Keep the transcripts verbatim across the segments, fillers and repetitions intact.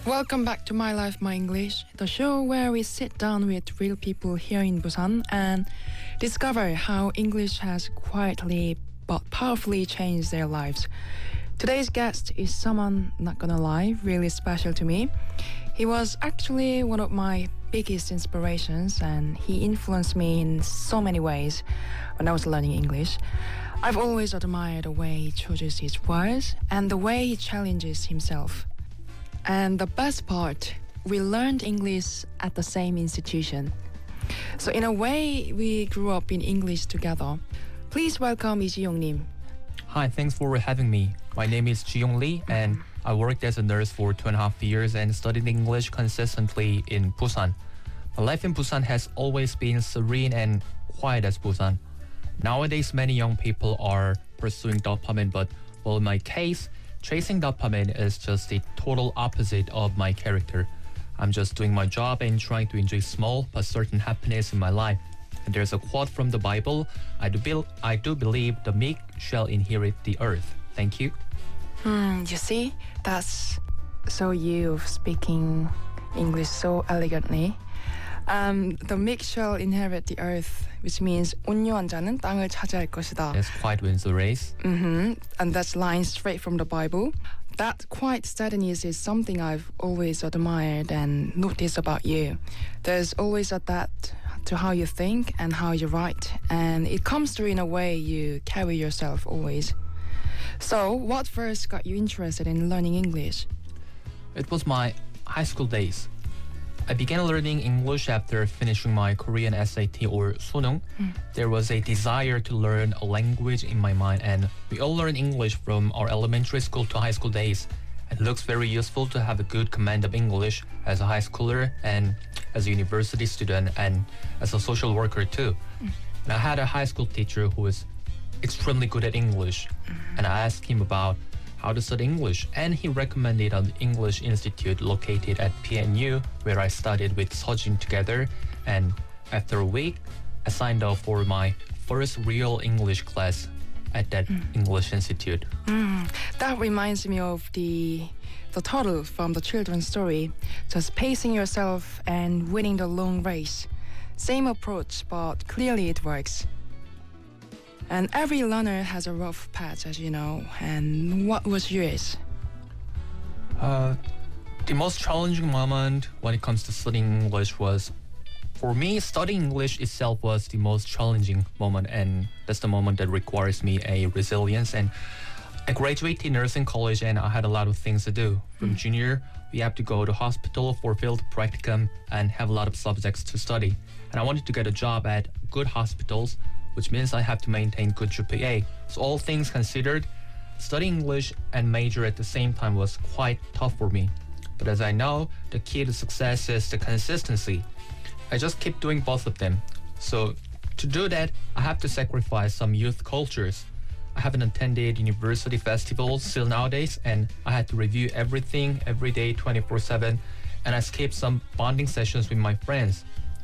Welcome back to My Life, My English, the show where we sit down with real people here in Busan and discover how English has quietly but powerfully changed their lives. Today's guest is someone, not gonna lie, really special to me. He was actually one of my biggest inspirations and he influenced me in so many ways when I was learning English. I've always admired the way he chooses his words and the way he challenges himself. And the best part, we learned English at the same institution. So in a way, we grew up in English together. Please welcome Lee Ji-young-nim. Hi, thanks for having me. My name is Ji-young Lee, and I worked as a nurse for two and a half years and studied English consistently in Busan. My life in Busan has always been serene and quiet as Busan. Nowadays, many young people are pursuing dopamine, but well, in my case, chasing dopamine is just the total opposite of my character. I'm just doing my job and trying to enjoy small but certain happiness in my life. And there's a quote from the Bible, I do, be- I do believe the meek shall inherit the earth. Thank you. Hmm, you see, that's so you speaking English so elegantly. Um, the meek shall inherit the earth, which means 온유한 자는 땅을 차지할 것이다. Yes, quiet wins the race. Mm-hmm. And that's line straight from the Bible. That quiet steadiness is something I've always admired and noticed about you. There's always a depth to how you think and how you write, and it comes through in a way you carry yourself always. So, what first got you interested in learning English? It was my high school days. I began learning English after finishing my Korean S A T or Sunung. Mm. There was a desire to learn a language in my mind, and we all learn English from our elementary school to high school days. It looks very useful to have a good command of English as a high schooler and as a university student and as a social worker too. Mm. And I had a high school teacher who was extremely good at English, mm-hmm. and I asked him about how to study English, and he recommended an English institute located at P N U, where I studied with Sejin together. And after a week, I signed up for my first real English class at that mm. English institute. Mm. That reminds me of the the turtle from the children's story, just pacing yourself and winning the long race. Same approach, but clearly it works. And every learner has a rough patch, as you know. And what was yours? Uh, the most challenging moment when it comes to studying English was, for me, studying English itself was the most challenging moment, and that's the moment that requires me a resilience. And I graduated nursing college, and I had a lot of things to do. From mm. junior, we have to go to hospital for field practicum and have a lot of subjects to study. And I wanted to get a job at good hospitals, which means I have to maintain good G P A. So all things considered, studying English and major at the same time was quite tough for me. But as I know, the key to success is the consistency. I just keep doing both of them. So to do that, I have to sacrifice some youth cultures. I haven't attended university festivals till nowadays, and I had to review everything every day twenty-four seven, and I skipped some bonding sessions with my friends.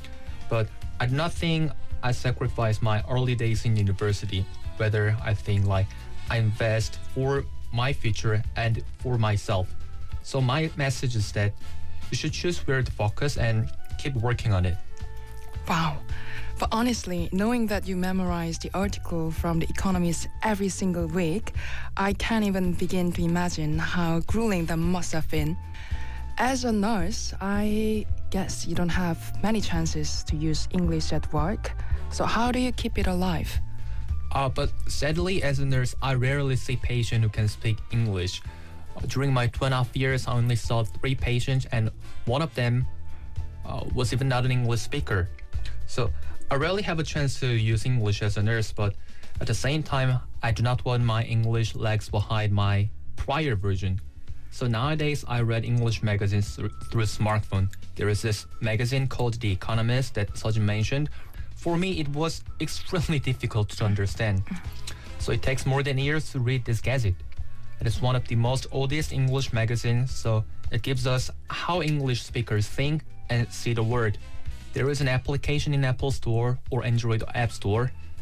But I do not think I sacrificed my early days in university, whether I think like I invest for my future and for myself. So my message is that you should choose where to focus and keep working on it. Wow. But honestly, knowing that you memorize the article from The Economist every single week, I can't even begin to imagine how grueling that must have been. As a nurse, I guess you don't have many chances to use English at work. So how do you keep it alive? Uh, but sadly, as a nurse, I rarely see patients who can speak English. Uh, during my two and a half years, I only saw three patients, and one of them uh, was even not an English speaker. So I rarely have a chance to use English as a nurse, but at the same time, I do not want my English lags behind my prior version. So nowadays, I read English magazines through, through a smartphone. There is this magazine called The Economist that Sejin mentioned. For me, it was extremely difficult to understand. So it takes more than years to read this gazette. It is one of the most oldest English magazines, so it gives us how English speakers think and see the world. There is an application in Apple Store or Android App Store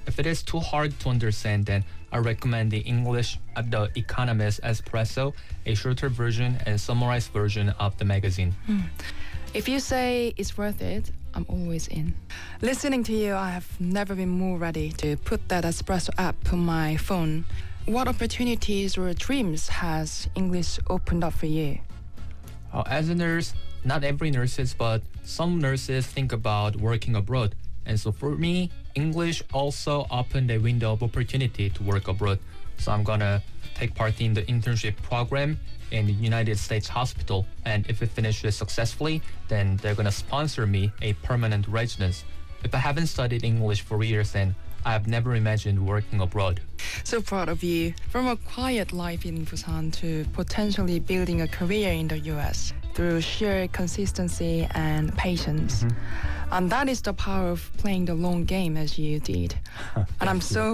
If it is too hard to understand, then I recommend the English uh, The Economist Espresso, a shorter version and summarized version of the magazine. Mm. If you say it's worth it, I'm always in. Listening to you, I have never been more ready to put that espresso app on my phone. What opportunities or dreams has English opened up for you? Uh, as a nurse, not every nurses, but some nurses think about working abroad. And so for me, English also opened a window of opportunity to work abroad. So I'm gonna take part in the internship program in the United States hospital. And if it finishes successfully, then they're gonna sponsor me a permanent residence. If I haven't studied English for years, then I have never imagined working abroad. So proud of you. From a quiet life in Busan to potentially building a career in the U S through sheer consistency and patience. Mm-hmm. And that is the power of playing the long game as you did. And I'm so